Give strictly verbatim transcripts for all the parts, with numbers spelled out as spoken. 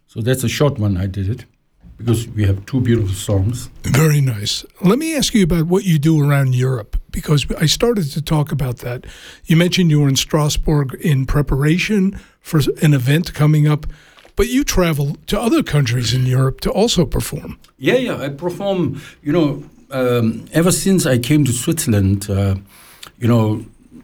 So that's a short one. I did it because we have two beautiful songs. Very nice. Let me ask you about what you do around Europe, because I started to talk about that. You mentioned you were in Strasbourg in preparation for an event coming up, but you travel to other countries in Europe to also perform. Yeah, yeah, I perform, you know, um, ever since I came to Switzerland, uh, you know,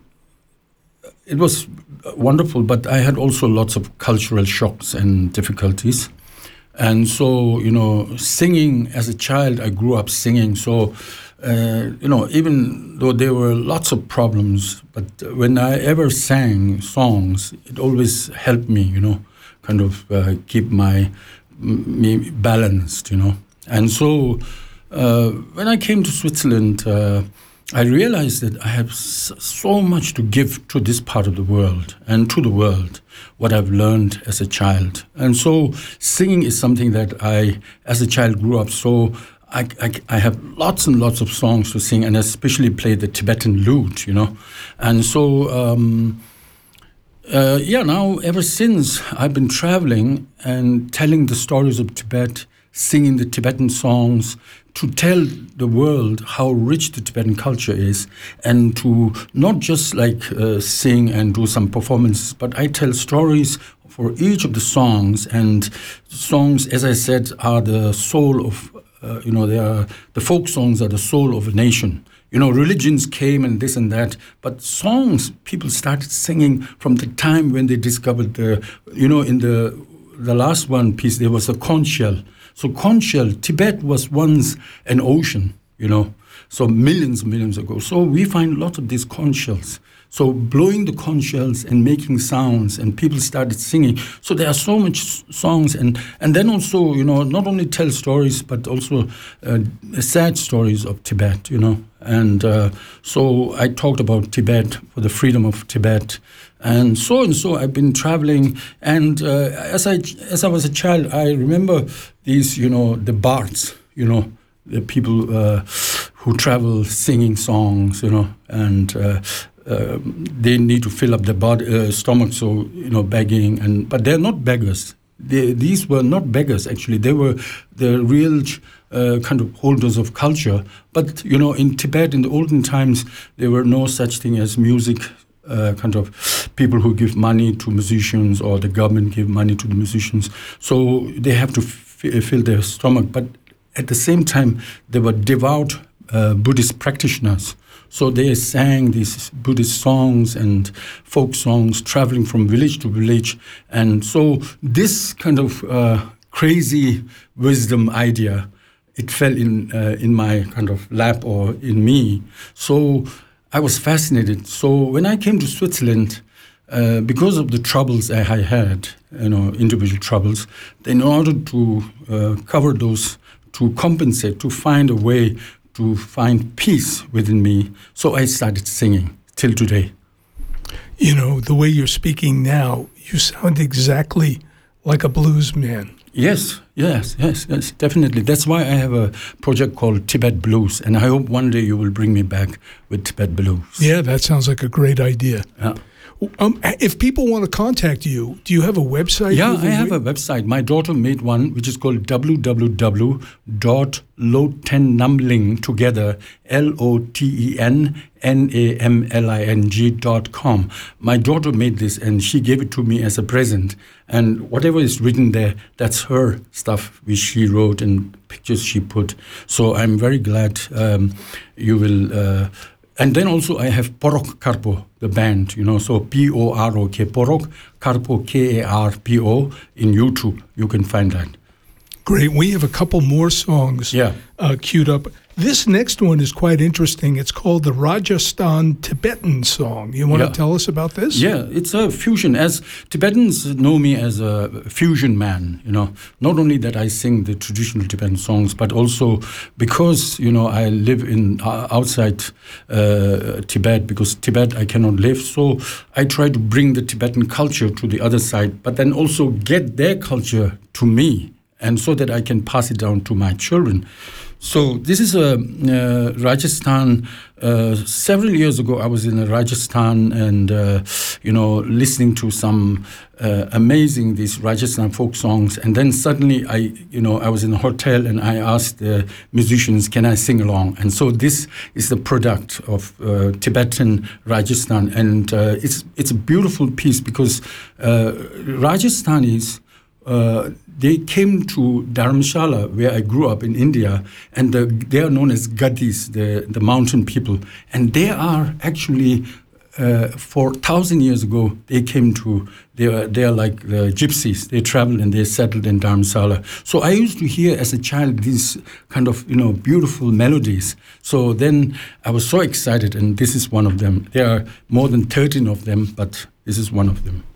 it was wonderful, but I had also lots of cultural shocks and difficulties. And so, you know, singing as a child, I grew up singing. So, uh, you know, even though there were lots of problems, but when I ever sang songs, it always helped me, you know, kind of uh, keep my me balanced, you know. And so uh, when I came to Switzerland, uh, I realized that I have so much to give to this part of the world and to the world, what I've learned as a child. And so singing is something that I, as a child, grew up. So I, I, I have lots and lots of songs to sing, and especially play the Tibetan lute, you know. And so, um, uh, yeah, now ever since I've been traveling and telling the stories of Tibet, singing the Tibetan songs, to tell the world how rich the Tibetan culture is, and to not just like uh, sing and do some performances, but I tell stories for each of the songs. And songs, as I said, are the soul of, uh, you know, they are, the folk songs are the soul of a nation. You know, religions came and this and that, but songs, people started singing from the time when they discovered the, you know, in the the last one piece, there was a conch shell. So conch shell, Tibet was once an ocean, you know, so millions and millions ago. So we find lots of these conch shells. So blowing the conch shells and making sounds, and people started singing. So there are so much songs, and, and then also, you know, not only tell stories, but also uh, sad stories of Tibet, you know. And uh, so I talked about Tibet, for the freedom of Tibet. And so and so I've been traveling, and uh, as I as I was a child, I remember these, you know, the bards, you know, the people uh, who travel singing songs, you know, and uh, uh, they need to fill up their body, uh, stomach, so, you know, begging, and but they're not beggars. They, these were not beggars, actually. They were the real uh, kind of holders of culture. But, you know, in Tibet, in the olden times, there were no such thing as music. Uh, kind of people who give money to musicians, or the government give money to the musicians. So they have to f- fill their stomach. But at the same time, they were devout uh, Buddhist practitioners. So they sang these Buddhist songs and folk songs, traveling from village to village. And so this kind of uh, crazy wisdom idea, it fell in uh, in my kind of lap, or in me. So I was fascinated. So when I came to Switzerland, uh, because of the troubles I had, you know, individual troubles, in order to uh, cover those, to compensate, to find a way to find peace within me, so I started singing till today. You know, the way you're speaking now, you sound exactly like a blues man. Yes, yes, yes, yes, definitely. That's why I have a project called Tibet Blues, and I hope one day you will bring me back with Tibet Blues. Yeah, that sounds like a great idea. Yeah. Um, if people want to contact you, do you have a website? Yeah, I have a website. My daughter made one, which is called w w w dot lotennamling, together, L O T E N N A M L I N G dot com. My daughter made this, and she gave it to me as a present. And whatever is written there, that's her stuff, which she wrote and pictures she put. So I'm very glad um, you will... Uh, And then also I have Porok Karpo, the band, you know, so P O R O K, Porok Karpo, K A R P O, in YouTube. You can find that. Great. We have a couple more songs yeah. uh, queued up. This next one is quite interesting. It's called the Rajasthan Tibetan song. You want yeah. to tell us about this? Yeah, it's a fusion. As Tibetans know me as a fusion man, you know, not only that I sing the traditional Tibetan songs, but also because, you know, I live in uh, outside uh, Tibet, because Tibet I cannot live. So I try to bring the Tibetan culture to the other side, but then also get their culture to me. and so that I can pass it down to my children. So this is a uh, Rajasthan. Uh, several years ago, I was in Rajasthan and uh, you know listening to some uh, amazing these Rajasthan folk songs. And then suddenly, I you know I was in a hotel and I asked the musicians, "Can I sing along?" And so this is the product of uh, Tibetan Rajasthan, and uh, it's it's a beautiful piece because uh, Rajasthanis. Uh, they came to Dharamshala, where I grew up in India, and the, they are known as Gadis, the, the mountain people. And they are actually, uh, for thousand years ago, they came to, they are, they are like the gypsies. They traveled and they settled in Dharamshala. So I used to hear as a child these kind of, you know, beautiful melodies. So then I was so excited, and this is one of them. There are more than thirteen of them, but this is one of them.